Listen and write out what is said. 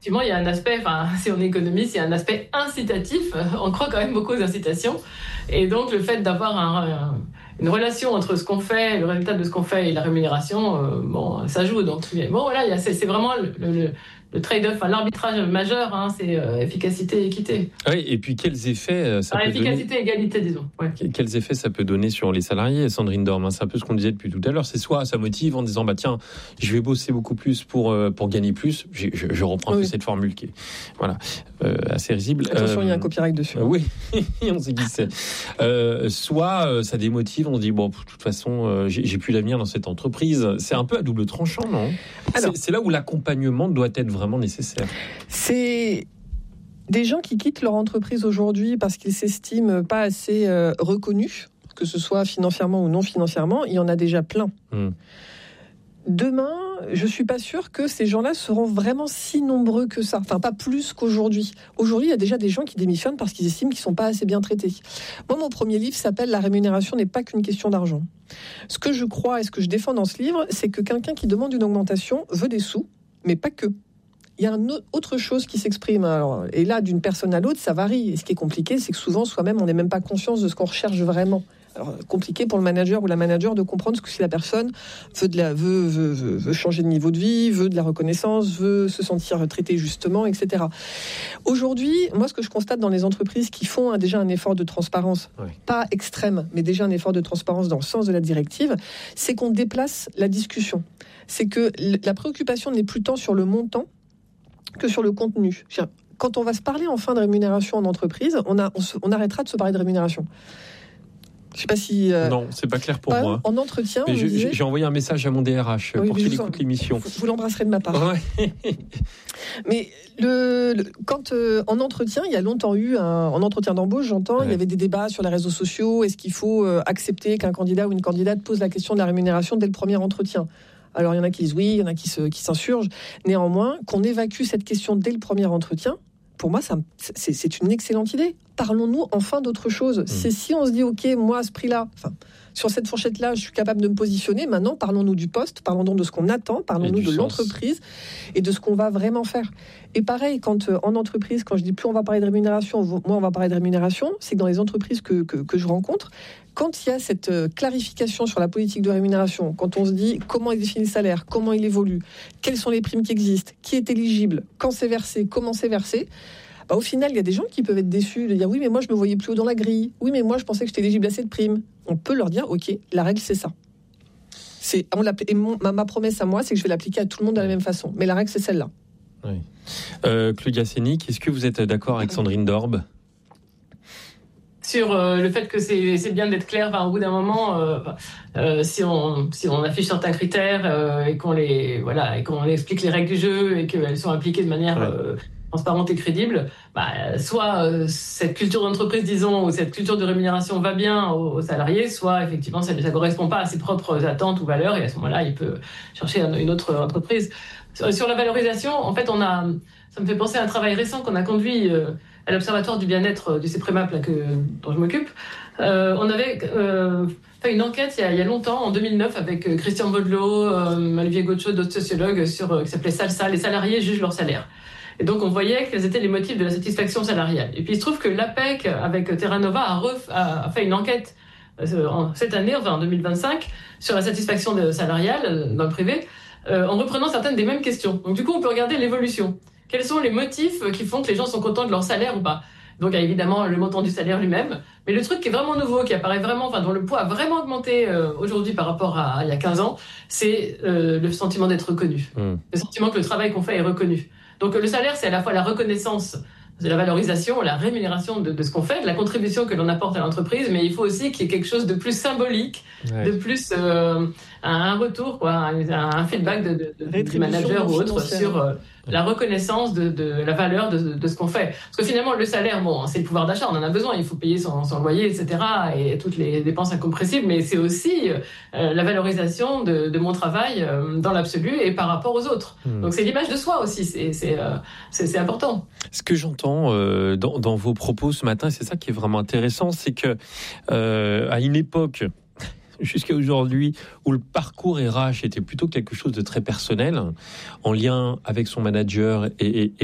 effectivement, il y a un aspect, si on est économiste, il y a un aspect incitatif. On croit quand même beaucoup aux incitations. Et donc, le fait d'avoir une relation entre ce qu'on fait, le résultat de ce qu'on fait et la rémunération, ça joue. Donc, voilà, c'est vraiment le trade-off, l'arbitrage majeur, c'est efficacité et équité. Oui, et puis quels effets ça peut donner... Efficacité et égalité, disons. Ouais. Quels effets ça peut donner sur les salariés, Sandrine Dorme, c'est un peu ce qu'on disait depuis tout à l'heure. C'est soit ça motive en disant, tiens, je vais bosser beaucoup plus pour gagner plus. Je reprends un peu cette formule qui est assez risible. Attention, il y a un copyright dessus. Oui, on sait qui c'est. Soit ça démotive, on se dit, de toute façon, j'ai plus d'avenir dans cette entreprise. C'est un peu à double tranchant, non ? Alors, c'est là où l'accompagnement doit être vraiment nécessaire. C'est des gens qui quittent leur entreprise aujourd'hui parce qu'ils s'estiment pas assez reconnus, que ce soit financièrement ou non financièrement. Il y en a déjà plein. Demain, je suis pas sûre que ces gens-là seront vraiment si nombreux que ça. Enfin, pas plus qu'aujourd'hui. Aujourd'hui, il y a déjà des gens qui démissionnent parce qu'ils estiment qu'ils sont pas assez bien traités. Moi, mon premier livre s'appelle « La rémunération n'est pas qu'une question d'argent ». Ce que je crois et ce que je défends dans ce livre, c'est que quelqu'un qui demande une augmentation veut des sous, mais pas que. Il y a autre chose qui s'exprime. Alors, et là, d'une personne à l'autre, ça varie. Et ce qui est compliqué, c'est que souvent, soi-même, on n'est même pas conscience de ce qu'on recherche vraiment. Alors, compliqué pour le manager ou la manager de comprendre ce que si la personne veut changer de niveau de vie, veut de la reconnaissance, veut se sentir traité justement, etc. Aujourd'hui, moi, ce que je constate dans les entreprises qui font déjà un effort de transparence, pas extrême, mais déjà un effort de transparence dans le sens de la directive, c'est qu'on déplace la discussion. C'est que la préoccupation n'est plus tant sur le montant que sur le contenu. Quand on va se parler enfin de rémunération en entreprise, on arrêtera de se parler de rémunération. Je sais pas si... Non, c'est pas clair pour moi. En entretien, j'ai envoyé un message à mon DRH pour qu'il écoute l'émission. Vous l'embrasserez de ma part. Ouais. Mais quand en entretien, il y a longtemps eu en entretien d'embauche, j'entends, il y avait des débats sur les réseaux sociaux. Est-ce qu'il faut accepter qu'un candidat ou une candidate pose la question de la rémunération dès le premier entretien ? Alors, il y en a qui disent oui, il y en a qui s'insurgent. Néanmoins, qu'on évacue cette question dès le premier entretien, pour moi, c'est une excellente idée. Parlons-nous enfin d'autre chose. C'est si on se dit, OK, moi, à ce prix-là, sur cette fourchette-là, je suis capable de me positionner. Maintenant, parlons-nous du poste, parlons-nous de ce qu'on attend, parlons-nous de l'entreprise et de ce qu'on va vraiment faire. Et pareil, quand en entreprise, quand je dis plus on va parler de rémunération, moins on va parler de rémunération, c'est que dans les entreprises que je rencontre, quand il y a cette clarification sur la politique de rémunération, quand on se dit comment est défini le salaire, comment il évolue, quelles sont les primes qui existent, qui est éligible, quand c'est versé, comment c'est versé, au final, il y a des gens qui peuvent être déçus de dire oui, mais moi je me voyais plus haut dans la grille. Oui, mais moi je pensais que j'étais éligible à cette prime. On peut leur dire ok, la règle c'est ça. Ma promesse à moi, c'est que je vais l'appliquer à tout le monde de la même façon. Mais la règle c'est celle-là. Oui. Claudia Sénic, est-ce que vous êtes d'accord avec Sandrine Dorbe ? Sur le fait que c'est bien d'être clair, au bout d'un moment, si on affiche certains critères et qu'on explique les règles du jeu et qu'elles sont appliquées de manière transparente et crédible, soit cette culture d'entreprise, disons, ou cette culture de rémunération va bien aux salariés, soit effectivement ça ne correspond pas à ses propres attentes ou valeurs, et à ce moment-là, il peut chercher une autre entreprise. Sur la valorisation, en fait, ça me fait penser à un travail récent qu'on a conduit à l'Observatoire du bien-être du CEPREMAP dont je m'occupe. On avait fait une enquête il y a longtemps, en 2009, avec Christian Baudelot, Olivier Gaucho, d'autres sociologues, qui s'appelait SALSA, les salariés jugent leur salaire. Et donc on voyait quels étaient les motifs de la satisfaction salariale. Et puis il se trouve que l'APEC, avec Terra Nova, a fait une enquête cette année, en 2025, sur la satisfaction salariale dans le privé, en reprenant certaines des mêmes questions. Donc du coup, on peut regarder l'évolution. Quels sont les motifs qui font que les gens sont contents de leur salaire ou pas ? Donc il y a évidemment le montant du salaire lui-même, mais le truc qui est vraiment nouveau, qui apparaît vraiment, dont le poids a vraiment augmenté aujourd'hui par rapport à il y a 15 ans, c'est le sentiment d'être reconnu. Le sentiment que le travail qu'on fait est reconnu. Donc le salaire, c'est à la fois la reconnaissance de la valorisation, la rémunération de ce qu'on fait, de la contribution que l'on apporte à l'entreprise, mais il faut aussi qu'il y ait quelque chose de plus symbolique, de plus un retour, un feedback du manager ou autre sur la reconnaissance de la valeur de ce qu'on fait. Parce que finalement, le salaire, c'est le pouvoir d'achat, on en a besoin, il faut payer son loyer, etc., et toutes les dépenses incompressibles, mais c'est aussi la valorisation de mon travail dans l'absolu et par rapport aux autres. Donc c'est l'image de soi aussi, c'est important. Ce que j'entends dans vos propos ce matin, c'est ça qui est vraiment intéressant, c'est que à une époque jusqu'à aujourd'hui, où le parcours RH était plutôt quelque chose de très personnel, en lien avec son manager et